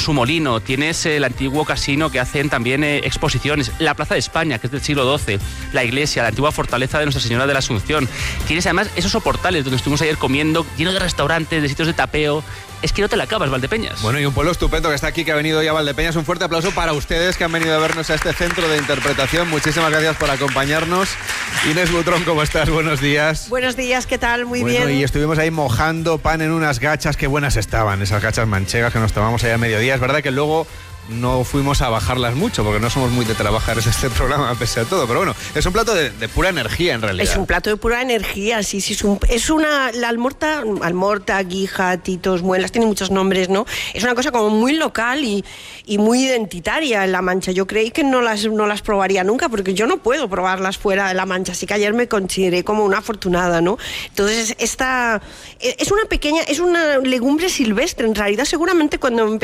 su molino, tienes el antiguo casino que hacen también exposiciones, la Plaza de España, que es del siglo XII, la iglesia, la antigua fortaleza de Nuestra Señora de la Asunción. Tienes además esos soportales donde estuvimos ayer comiendo, lleno de restaurantes, de sitios de tapeo. Es que no te la acabas, Valdepeñas. Bueno, y un pueblo estupendo que está aquí, que ha venido hoy a Valdepeñas. Un fuerte aplauso para ustedes que han venido a vernos a este centro de interpretación. Muchísimas gracias por acompañarnos. Inés Butrón, ¿cómo estás? Buenos días. Buenos días, ¿qué tal? Muy bien. Y estuvimos ahí mojando pan en unas gachas. Qué buenas estaban, esas gachas manchegas que nos tomamos allá a mediodía. Es verdad que luego no fuimos a bajarlas mucho porque no somos muy de trabajar este programa pese a todo, pero bueno, es un plato de pura energía en realidad. Es un plato de pura energía, sí, la almorta, guija, titos, muelas, tiene muchos nombres, ¿no? Es una cosa como muy local y muy identitaria en La Mancha. Yo creí que no las probaría nunca porque yo no puedo probarlas fuera de La Mancha, así que ayer me consideré como una afortunada, ¿no? Entonces, esta es una legumbre silvestre, en realidad seguramente cuando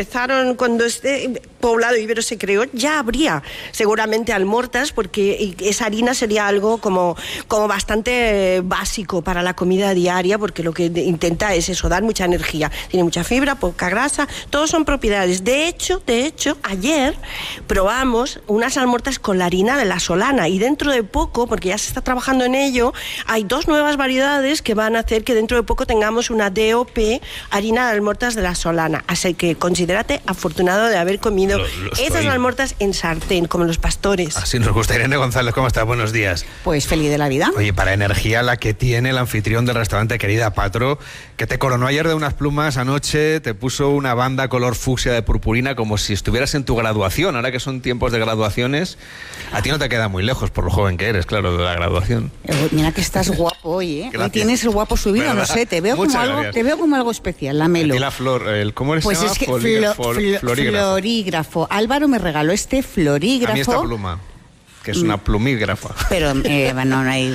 este poblado ibero se creó, ya habría seguramente almortas, porque esa harina sería algo como bastante básico para la comida diaria, porque lo que intenta es eso, dar mucha energía. Tiene mucha fibra, poca grasa, todos son propiedades. De hecho, ayer probamos unas almortas con la harina de la Solana, y dentro de poco, porque ya se está trabajando en ello, hay 2 nuevas variedades que van a hacer que dentro de poco tengamos una DOP, harina de almortas de la Solana. Así que considérate afortunado de haber comido esas almortas en sartén, como los pastores. Así nos gusta. Irene González, ¿cómo estás? Buenos días. Pues feliz de la vida. Oye, para energía la que tiene el anfitrión del restaurante, querida Patro, que te coronó ayer de unas plumas anoche, te puso una banda color fucsia de purpurina como si estuvieras en tu graduación. Ahora que son tiempos de graduaciones, a ti no te queda muy lejos por lo joven que eres, claro, de la graduación. Mira que estás guapo hoy, ¿eh? Hoy tienes el guapo subido, ¿verdad? No sé, te veo como algo especial, la Melo. Y la flor, ¿cómo se llama? Pues es que florígrafo. Álvaro me regaló este florígrafo. A mí esta pluma, que es una plumígrafa. Pero no hay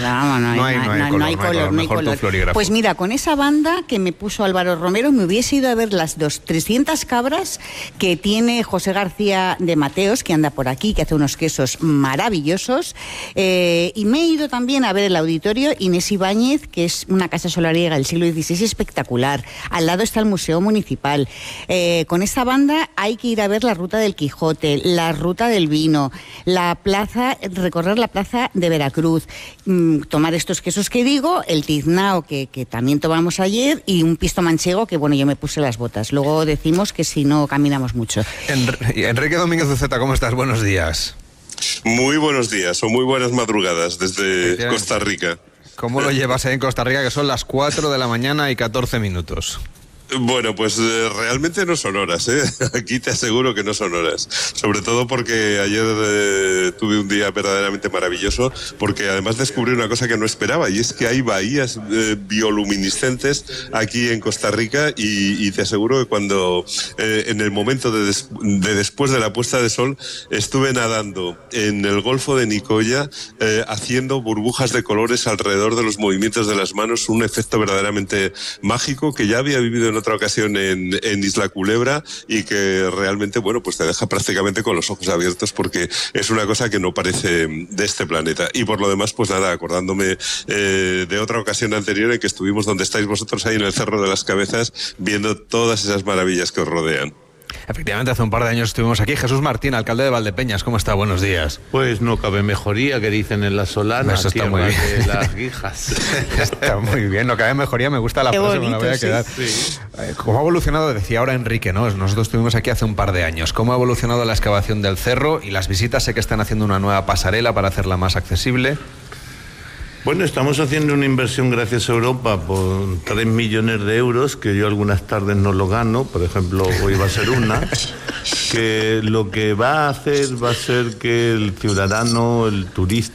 color. Pues mira, con esa banda que me puso Álvaro Romero, me hubiese ido a ver las 300 cabras que tiene José García de Mateos, que anda por aquí, que hace unos quesos maravillosos. Y me he ido también a ver el auditorio Inés Ibáñez, que es una casa solariega del siglo XVI espectacular. Al lado está el Museo Municipal. Con esta banda hay que ir a ver la Ruta del Quijote, la Ruta del Vino, recorrer la plaza de Veracruz, tomar estos quesos que digo, el tiznao que también tomamos ayer, y un pisto manchego que, bueno, yo me puse las botas. Luego decimos que si no caminamos mucho. Enrique Domínguez Uceta, ¿cómo estás? Buenos días. Muy buenos días o muy buenas madrugadas desde Costa Rica. ¿Cómo lo llevas ahí en Costa Rica, que son las 4 de la mañana y 14 minutos? Bueno, pues realmente no son horas, ¿eh? Aquí te aseguro que no son horas. Sobre todo porque ayer tuve un día verdaderamente maravilloso, porque además descubrí una cosa que no esperaba, y es que hay bahías bioluminiscentes aquí en Costa Rica, y te aseguro que cuando en el momento de después de la puesta de sol estuve nadando en el Golfo de Nicoya haciendo burbujas de colores alrededor de los movimientos de las manos, un efecto verdaderamente mágico que ya había vivido en otra ocasión en Isla Culebra, y que realmente, bueno, pues te deja prácticamente con los ojos abiertos, porque es una cosa que no parece de este planeta. Y por lo demás, pues nada, acordándome de otra ocasión anterior en que estuvimos donde estáis vosotros, ahí en el Cerro de las Cabezas, viendo todas esas maravillas que os rodean. Efectivamente, hace un par de años estuvimos aquí. Jesús Martín, alcalde de Valdepeñas, ¿cómo está? Buenos días. Pues no cabe mejoría, que dicen en la Solana. Eso está muy bien. De las guijas. Está muy bien, no cabe mejoría, me gusta la frase, me la voy a quedar. Sí. ¿Cómo ha evolucionado? Decía ahora Enrique, ¿no? Nosotros estuvimos aquí hace un par de años. ¿Cómo ha evolucionado la excavación del cerro y las visitas? Sé que están haciendo una nueva pasarela para hacerla más accesible. Bueno, estamos haciendo una inversión gracias a Europa por 3 millones de euros, que yo algunas tardes no lo gano, por ejemplo, hoy va a ser una, que lo que va a hacer va a ser que el ciudadano, el turista,